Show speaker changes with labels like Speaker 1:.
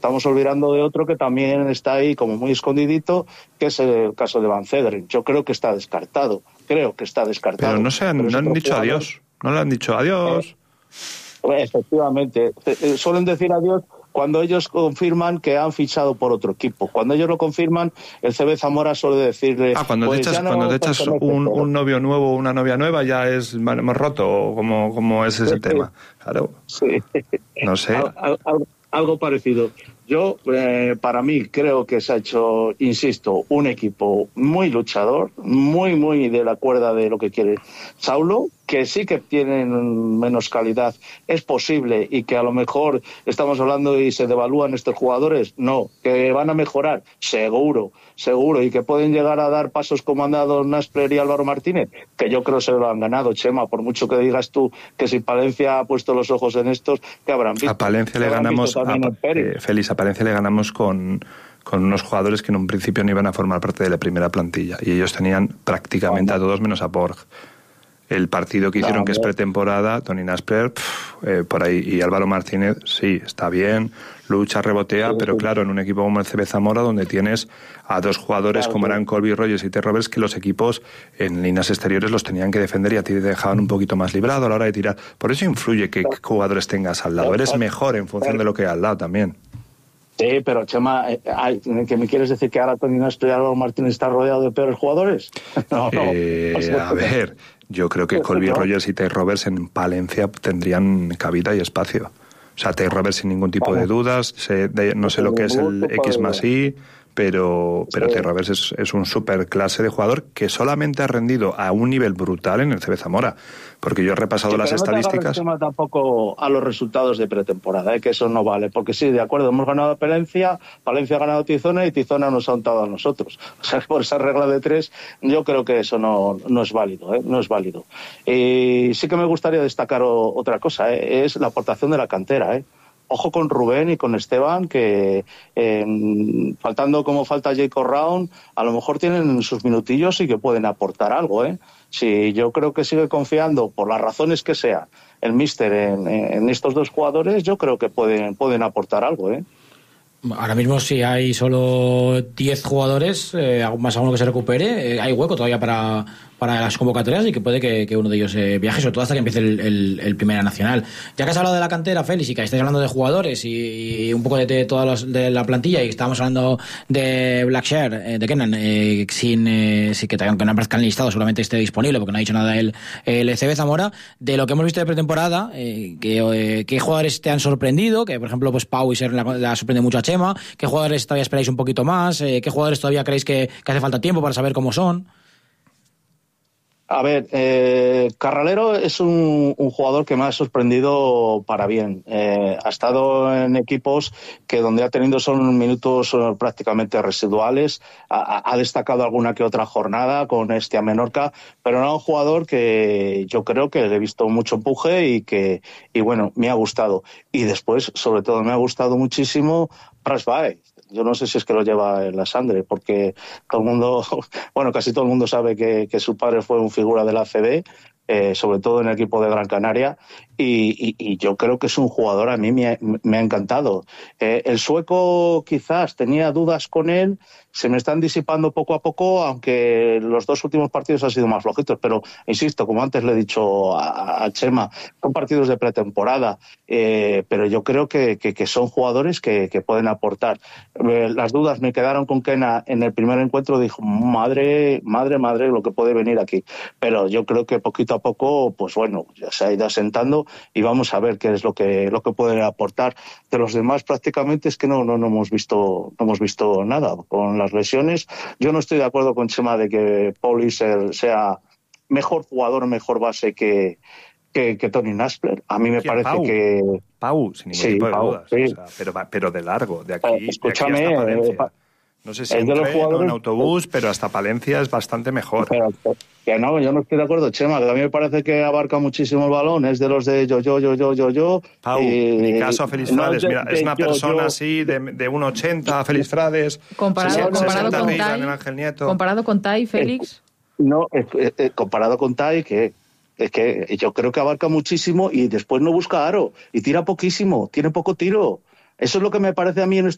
Speaker 1: estamos olvidando de otro que también está ahí como muy escondidito, que es el caso de Van Zederen. Yo creo que está descartado. Pero
Speaker 2: no han dicho adiós. No le han dicho adiós.
Speaker 1: Efectivamente. Suelen decir adiós cuando ellos confirman que han fichado por otro equipo. Cuando ellos lo confirman, el CB Zamora suele decirle...
Speaker 2: Cuando te echas un novio nuevo o una novia nueva, ya hemos roto, ¿cómo es ese tema? Claro.
Speaker 1: Sí.
Speaker 2: No sé.
Speaker 1: Algo parecido. Yo, para mí, creo que se ha hecho, insisto, un equipo muy luchador, muy de la cuerda de lo que quiere Saulo, que sí que tienen menos calidad, es posible, y que a lo mejor estamos hablando y se devalúan estos jugadores, no, que van a mejorar, seguro, y que pueden llegar a dar pasos como han dado Naspler y Álvaro Martínez, que yo creo se lo han ganado, Chema, por mucho que digas tú que si Palencia ha puesto los ojos en estos, que habrán visto.
Speaker 2: A Palencia le ganamos, Félix, a Palencia le ganamos con unos jugadores que en un principio no iban a formar parte de la primera plantilla, y ellos tenían prácticamente a todos menos a Borg. El partido que hicieron, que es pretemporada, Toni Naspler, por ahí, y Álvaro Martínez, sí, está bien, lucha, rebotea, pero claro, en un equipo como el CB Zamora, donde tienes a dos jugadores como eran Colby Rogers y T. Roberts, que los equipos en líneas exteriores los tenían que defender y a ti te dejaban un poquito más librado a la hora de tirar. Por eso influye que jugadores tengas al lado. Eres mejor en función de lo que hay al lado también.
Speaker 1: Sí, pero Chema, ¿que me quieres decir que ahora Toni Naspler y Álvaro Martínez está rodeado de peores jugadores? No.
Speaker 2: A ver, yo creo que Colby Rogers y Tay Roberts en Palencia tendrían cabida y espacio. O sea, Tay Roberts sin ningún tipo de dudas, no sé lo que es el X+I, pero Tay Roberts es un super clase de jugador que solamente ha rendido a un nivel brutal en el CB Zamora. Porque yo he repasado las estadísticas.
Speaker 1: No tampoco a los resultados de pretemporada, que eso no vale. Porque sí, de acuerdo, hemos ganado a Palencia ha ganado a Tizona y Tizona nos ha untado a nosotros. O sea, por esa regla de 3, yo creo que eso no es válido, no es válido. Y sí que me gustaría destacar otra cosa, es la aportación de la cantera, Ojo con Rubén y con Esteban, que faltando como falta Jacob Round, a lo mejor tienen sus minutillos y que pueden aportar algo, Sí, yo creo que sigue confiando, por las razones que sea, el míster en estos dos jugadores, yo creo que pueden aportar algo,
Speaker 3: Ahora mismo, si hay solo 10 jugadores, más alguno que se recupere, hay hueco todavía para las convocatorias y que puede que uno de ellos viaje, sobre todo hasta que empiece el Primera Nacional. Ya que has hablado de la cantera, Félix, y que estáis hablando de jugadores y un poco de toda de la plantilla, y estábamos hablando de Blackshear, de Kenan, que no aparezca listado, seguramente esté disponible porque no ha dicho nada el CB Zamora, de lo que hemos visto de pretemporada, ¿qué jugadores te han sorprendido? Que por ejemplo, pues Pau y Ser la sorprende mucho a Chema. ¿Qué jugadores todavía esperáis un poquito más? ¿Qué jugadores todavía creéis que hace falta tiempo para saber cómo son?
Speaker 1: A ver, Carralero es un jugador que me ha sorprendido para bien. Ha estado en equipos que donde ha tenido son minutos prácticamente residuales. Ha destacado alguna que otra jornada con a Menorca, pero era un jugador que yo creo que le he visto mucho empuje y bueno, me ha gustado. Y después, sobre todo, me ha gustado muchísimo Rasbae. Yo no sé si es que lo lleva en la sangre, porque todo el mundo, casi todo el mundo sabe que su padre fue un figura del ACB, sobre todo en el equipo de Gran Canaria, y yo creo que es un jugador, a mí me ha encantado. El sueco quizás tenía dudas con él, se me están disipando poco a poco, aunque los dos últimos partidos han sido más flojitos, pero insisto, como antes le he dicho a Chema, son partidos de pretemporada, pero yo creo que son jugadores que pueden aportar. Las dudas me quedaron con Kena en el primer encuentro, dijo, madre lo que puede venir aquí, pero yo creo que poquito a poco, pues bueno, ya se ha ido asentando y vamos a ver qué es lo que pueden aportar. De los demás prácticamente es que no hemos visto nada con las lesiones. Yo no estoy de acuerdo con Chema de que Paul Iser sea mejor jugador, mejor base que Toni Naspler. A mí me parece
Speaker 2: Pau, sin ningún tipo de dudas, sí. O sea, pero de largo, de aquí,
Speaker 1: escúchame,
Speaker 2: de aquí hasta Palencia. No sé si en tren o en autobús, pero hasta Palencia es bastante mejor.
Speaker 1: Pero no, yo no estoy de acuerdo, Chema, que a mí me parece que abarca muchísimo el balón, es de los de yo.
Speaker 2: Pau, mi caso a Félix Frades, mira, es una persona así de 1,80, Félix Frades,
Speaker 4: comparado con
Speaker 2: arriba, en el Ángel Nieto.
Speaker 4: Comparado con Tai, Félix.
Speaker 1: Comparado con Tai, que es que yo creo que abarca muchísimo y después no busca aro y tira poquísimo, tiene poco tiro. Eso es lo que me parece a mí